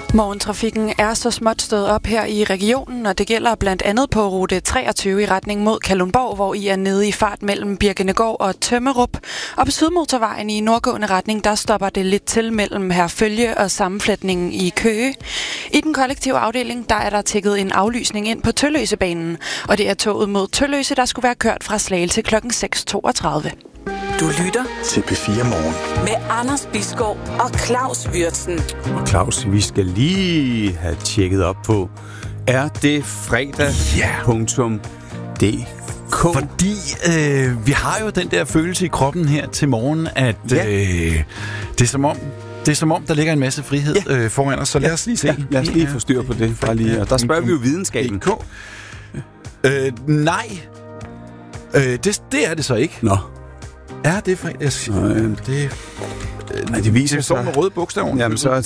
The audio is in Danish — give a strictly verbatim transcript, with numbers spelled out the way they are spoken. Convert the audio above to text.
Morgentrafikken er så småt stået op her i regionen, og det gælder blandt andet på rute treogtyve i retning mod Kalundborg, hvor I er nede i fart mellem Birkenegård og Tømmerup. Og på Sydmotorvejen i nordgående retning, der stopper det lidt til mellem Herfølge og sammenflætningen i Køge. I den kollektive afdeling, der er der tækket en aflysning ind på Tølløsebanen, og det er toget mod Tølløse, der skulle være kørt fra Slagelse klokken seks toogtredive. Du lytter til P fire Morgen med Anders Bisgaard og Claus Wirtsen. Og Claus, vi skal lige have tjekket op på, er det fredag punktum d k? Fordi øh, vi har jo den der følelse i kroppen her til morgen, at Ja. øh, det er som om, det er som om, der ligger en masse frihed Ja. øh, foran os. Så lad os lige se. Ja, lad os lige få styr på det. Bare lige. Og der spørger vi jo videnskaben. Øh, nej, øh, det, det er det så ikke. Nå. Er det fredag? Jeg siger, Nej. øh, det, Nej, det viser det står sig. med røde bogstaver. Jamen, så